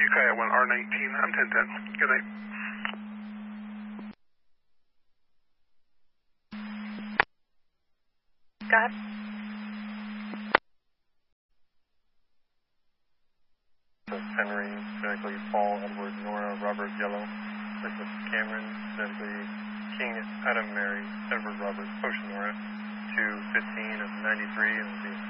Kaya 1 R19. I'm 1010. Good night. Go ahead. Henry, genetically Paul, Edward, Nora, Robert, Yellow. This is Cameron, genetically King, Adam, Mary, Edward, Robert, Ocean, Nora. 215 of 93 and the